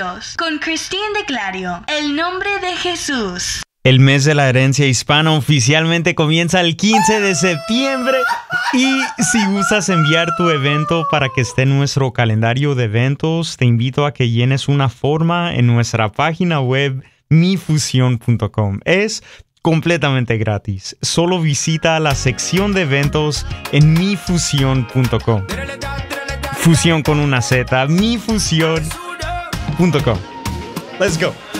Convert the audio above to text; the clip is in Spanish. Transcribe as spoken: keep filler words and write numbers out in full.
Bienvenidos con Christine de Clario, el nombre de Jesús. El mes de la herencia hispana oficialmente comienza el quince de septiembre y si gustas enviar tu evento para que esté en nuestro calendario de eventos, te invito a que llenes una forma en nuestra página web mi fusión punto com. Es completamente gratis. Solo visita la sección de eventos en mi fusión punto com. Fusión con una Z, mi fusión punto com. Let's go.